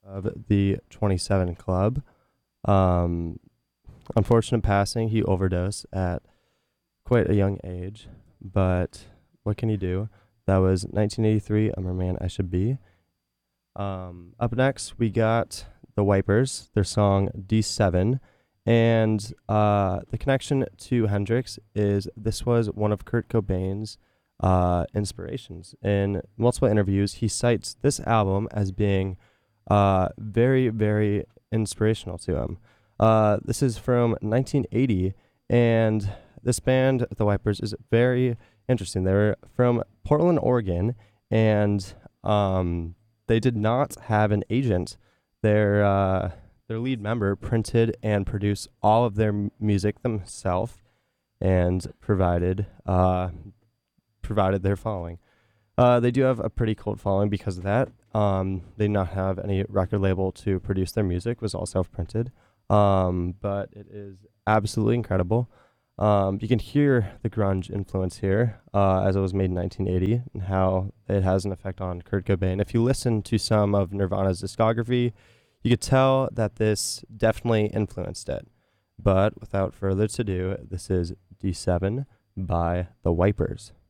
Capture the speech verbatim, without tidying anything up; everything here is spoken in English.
of the twenty-seven Club. Um, Unfortunate passing. He overdosed at quite a young age, but what can you do? That was nineteen eighty-three. I'm a man I should be. Um, up next, we got the Wipers, their song D seven. And uh, the connection to Hendrix is this was one of Kurt Cobain's uh, inspirations. In multiple interviews, he cites this album as being uh, very, very inspirational to him. Uh, this is from nineteen eighty, and this band, the Wipers, is very interesting. They're from Portland, Oregon, and um, they did not have an agent. Their uh, their lead member printed and produced all of their m- music themselves and provided uh, provided their following. Uh, they do have a pretty cult following because of that. Um, they did not have any record label to produce their music. It was all self-printed. Um, but it is absolutely incredible. Um, you can hear the grunge influence here, uh, as it was made in nineteen eighty, and how it has an effect on Kurt Cobain. If you listen to some of Nirvana's discography, you could tell that this definitely influenced it. But without further ado, this is D seven by the Wipers.